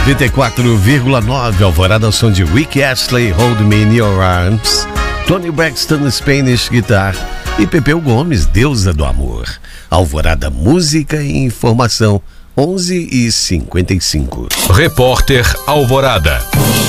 94,9 Alvorada ao som de Rick Astley, Hold Me in Your Arms, Tony Braxton, Spanish Guitar e Pepeu Gomes, Deusa do Amor. Alvorada, música e informação, 11h55. Repórter Alvorada.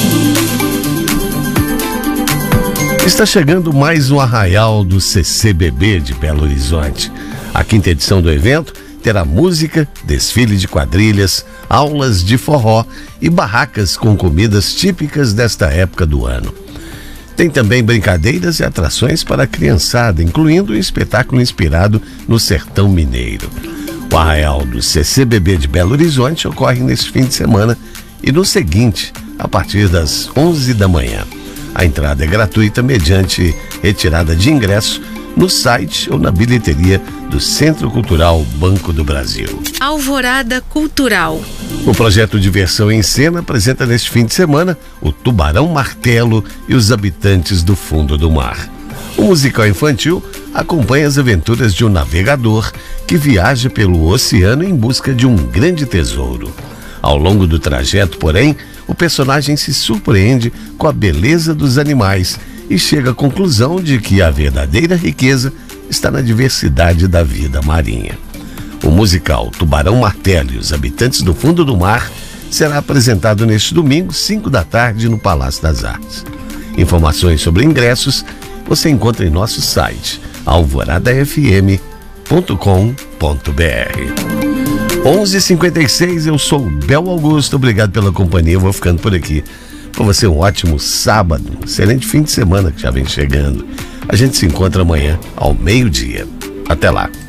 Está chegando mais um arraial do CCBB de Belo Horizonte. A quinta edição do evento terá música, desfile de quadrilhas, aulas de forró e barracas com comidas típicas desta época do ano. Tem também brincadeiras e atrações para a criançada, incluindo um espetáculo inspirado no sertão mineiro. O arraial do CCBB de Belo Horizonte ocorre neste fim de semana e no seguinte, a partir das 11 da manhã. A entrada é gratuita mediante retirada de ingresso no site ou na bilheteria do Centro Cultural Banco do Brasil. Alvorada Cultural. O projeto Diversão em Cena apresenta neste fim de semana o Tubarão Martelo e os Habitantes do Fundo do Mar. O musical infantil acompanha as aventuras de um navegador que viaja pelo oceano em busca de um grande tesouro. Ao longo do trajeto, porém, o personagem se surpreende com a beleza dos animais e chega à conclusão de que a verdadeira riqueza está na diversidade da vida marinha. O musical Tubarão Martelo e os Habitantes do Fundo do Mar será apresentado neste domingo, 5 da tarde, no Palácio das Artes. Informações sobre ingressos você encontra em nosso site alvoradafm.com.br. 11h56, eu sou o Bel Augusto, obrigado pela companhia, eu vou ficando por aqui. Para você um ótimo sábado, um excelente fim de semana que já vem chegando. A gente se encontra amanhã ao meio-dia. Até lá.